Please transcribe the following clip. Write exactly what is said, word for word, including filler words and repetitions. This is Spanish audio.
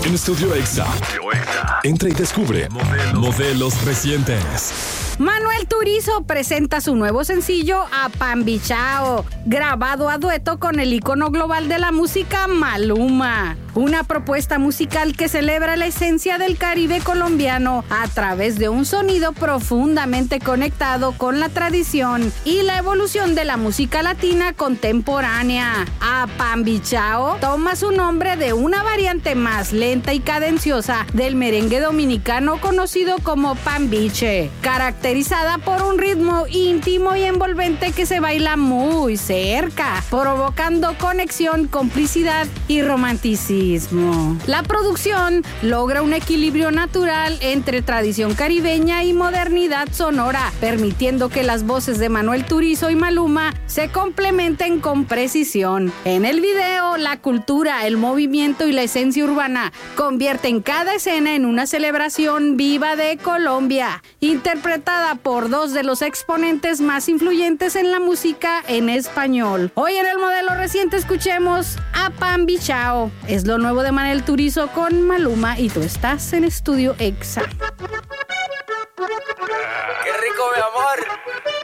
En Estudio Exa. Entra y descubre modelos, modelos recientes. Manuel Turizo presenta su nuevo sencillo Apambichao, grabado a dueto con el ícono global de la música Maluma. Una propuesta musical que celebra la esencia del Caribe colombiano a través de un sonido profundamente conectado con la tradición y la evolución de la música latina contemporánea. Apambichao toma su nombre de una variante más lenta y cadenciosa del merengue dominicano conocido como pambiche, caracterizada por un ritmo íntimo y envolvente que se baila muy cerca, provocando conexión, complicidad y romanticismo. La producción logra un equilibrio natural entre tradición caribeña y modernidad sonora, permitiendo que las voces de Manuel Turizo y Maluma se complementen con precisión. En el video, la cultura, el movimiento y la esencia urbana convierten cada escena en una celebración viva de Colombia, interpretada por dos de los exponentes más influyentes en la música en español. Hoy en el modelo reciente escuchemos Apambichao. Es lo nuevo de Manuel Turizo con Maluma y tú estás en Estudio Exa. ¡Qué rico, mi amor!